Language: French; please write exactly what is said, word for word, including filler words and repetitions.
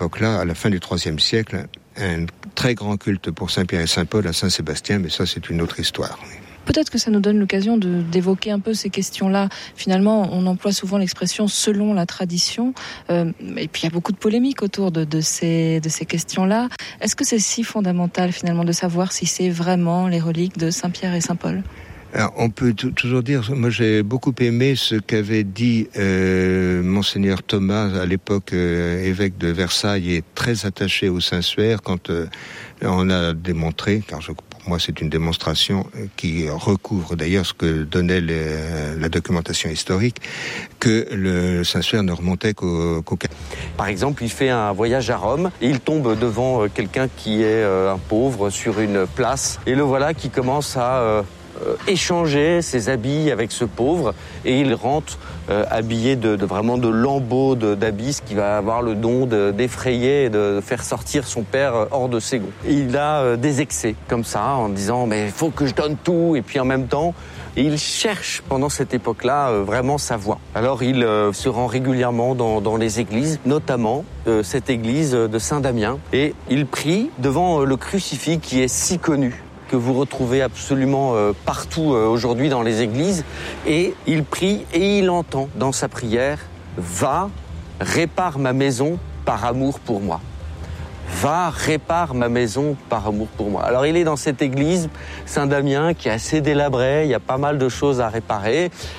Donc là, à la fin du troisième siècle, un très grand culte pour Saint-Pierre et Saint-Paul à Saint-Sébastien, mais ça c'est une autre histoire. Peut-être que ça nous donne l'occasion de, d'évoquer un peu ces questions-là. Finalement, on emploie souvent l'expression « selon la tradition euh, ». Et puis, il y a beaucoup de polémiques autour de, de, ces, de ces questions-là. Est-ce que c'est si fondamental, finalement, de savoir si c'est vraiment les reliques de Saint-Pierre et Saint-Paul ? Alors, on peut t- toujours dire, moi j'ai beaucoup aimé ce qu'avait dit euh, Monseigneur Thomas, à l'époque euh, évêque de Versailles et très attaché au Saint-Suaire, quand euh, on a démontré, car je, pour moi c'est une démonstration qui recouvre d'ailleurs ce que donnait les, la documentation historique, que le Saint-Suaire ne remontait qu'au, qu'au... Par exemple, il fait un voyage à Rome et il tombe devant quelqu'un qui est un pauvre sur une place, et le voilà qui commence à... Euh, Euh, échanger ses habits avec ce pauvre, et il rentre euh, habillé de, de vraiment de lambeaux de, d'habits, ce qui va avoir le don de, d'effrayer et de faire sortir son père hors de ses gonds. Et il a euh, des excès comme ça en disant mais il faut que je donne tout, et puis en même temps et il cherche pendant cette époque-là euh, vraiment sa voie. Alors il euh, se rend régulièrement dans, dans les églises, notamment euh, cette église de Saint-Damien, et il prie devant euh, le crucifix qui est si connu, que vous retrouvez absolument euh, partout euh, aujourd'hui dans les églises, et il prie et il entend dans sa prière « Va, répare ma maison par amour pour moi ». Va, répare ma maison par amour pour moi. Alors il est dans cette église Saint-Damien qui est assez délabrée, il y a pas mal de choses à réparer,